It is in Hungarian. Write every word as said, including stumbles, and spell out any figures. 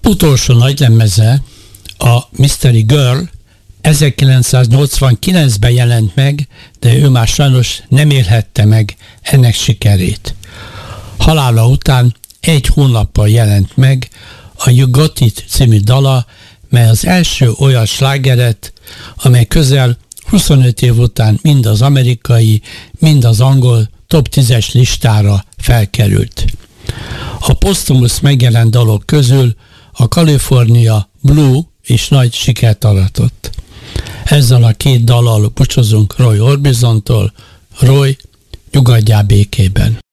Utolsó nagylemeze, a Mystery Girl ezerkilencszáznyolcvankilencben jelent meg, de ő már sajnos nem élhette meg ennek sikerét. Halála után egy hónappal jelent meg a You Got It című dala, mely az első olyan slágeret, amely közel huszonöt év után mind az amerikai, mind az angol top tízes listára felkerült. A posztumusz megjelent dalok közül a California Blue is nagy sikert aratott. Ezzel a két dallal búcsúzunk Roy Orbisontól. Roy, nyugodjál békében!